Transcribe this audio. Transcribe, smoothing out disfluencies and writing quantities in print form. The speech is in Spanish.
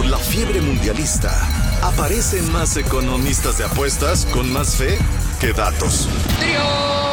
Con la fiebre mundialista, aparecen más economistas de apuestas con más fe que datos. ¡Trío!